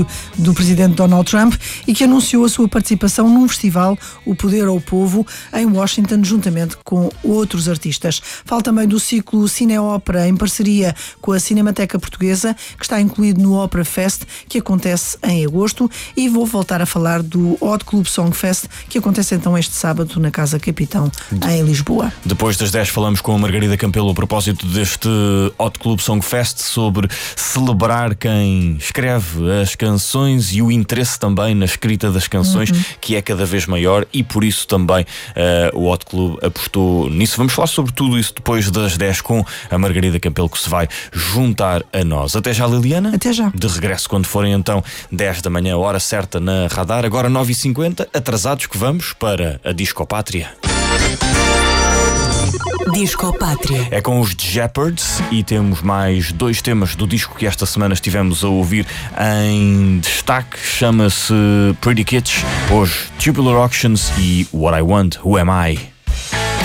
aniversário do presidente Donald Trump e que anunciou a sua participação num festival, O Poder ao Povo, em Washington, juntamente com outros artistas. Fala também do ciclo Cine-Ópera em parceria com a Cinemateca Portuguesa, que está incluído no Opera Fest, que acontece em agosto, e vou voltar a falar do Hot Club Song Fest, que acontece então este sábado na Casa Capitão, em Lisboa. Depois das 10 falamos com a Margarida Campelo a propósito deste Hot Club Song Fest, sobre celebrar quem escreve as canções e o interesse também na escrita das canções, que é cada vez maior, e por isso também o Hot Club apostou nisso. Vamos falar sobre tudo isso depois das 10 com a Margarida Campelo, que se vai juntar a nós. Até já, Liliana. Até já. De regresso quando forem então 10 da manhã, hora certa na Radar. Agora 9h50, atrasados que vamos para a Disco Pátria. Disco Pátria. É com os Jeopards e temos mais 2 temas do disco que esta semana estivemos a ouvir em destaque. Chama-se Pretty Kids. Hoje, Tubular Auctions e What I Want, Who Am I?